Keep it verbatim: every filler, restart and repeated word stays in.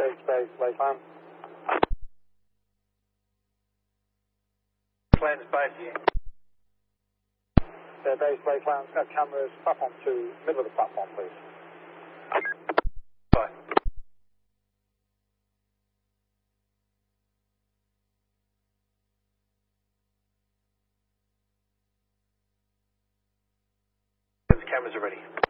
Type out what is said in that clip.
base, base, base, plan. Plane's base here. Yeah, base, base, plan. Got cameras, platform two, middle of the platform, please. Bye. The cameras are ready.